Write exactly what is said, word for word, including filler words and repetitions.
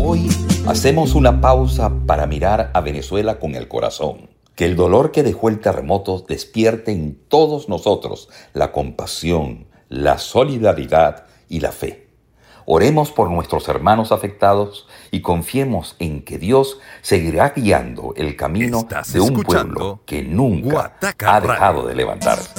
Hoy hacemos una pausa para mirar a Venezuela con el corazón. Que el dolor que dejó el terremoto despierte en todos nosotros la compasión, la solidaridad y la fe. Oremos por nuestros hermanos afectados y confiemos en que Dios seguirá guiando el camino Estás de un escuchando pueblo que nunca Guataca ha dejado Radio. de levantarse.